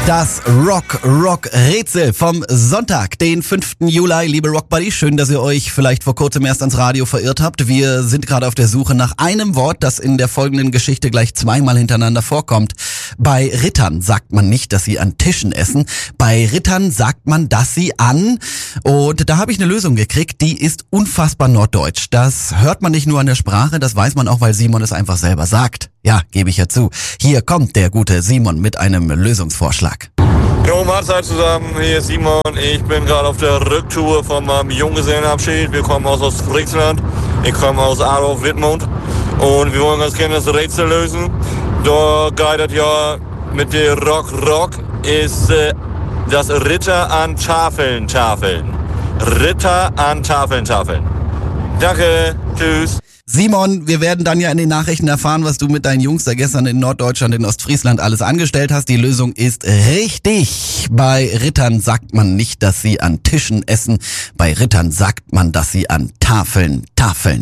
Das Rock-Rätsel vom Sonntag, den 5. Juli. Liebe Rockbuddy, schön, dass ihr euch vielleicht vor kurzem erst ans Radio verirrt habt. Wir sind gerade auf der Suche nach einem Wort, das in der folgenden Geschichte gleich zweimal hintereinander vorkommt. Bei Rittern sagt man nicht, dass sie an Tischen essen. Bei Rittern sagt man, dass sie an... Und da habe ich eine Lösung gekriegt, die ist unfassbar norddeutsch. Das hört man nicht nur an der Sprache, das weiß man auch, weil Simon es einfach selber sagt. Ja, gebe ich ja zu. Hier kommt der gute Simon mit einem Lösungsvorschlag. Jo, Mahlzeit zusammen, hier ist Simon. Ich bin gerade auf der Rücktour von meinem Junggesellenabschied. Wir kommen aus Ostfriesland. Ich komme aus Adolf-Wittmund. Und wir wollen ganz gerne das Rätsel lösen. Da guidet ja mit der Rock ist das Ritter an Tafeln. Ritter an Tafeln. Danke, tschüss. Simon, wir werden dann ja in den Nachrichten erfahren, was du mit deinen Jungs da gestern in Norddeutschland, in Ostfriesland alles angestellt hast. Die Lösung ist richtig. Bei Rittern sagt man nicht, dass sie an Tischen essen. Bei Rittern sagt man, dass sie an Tafeln.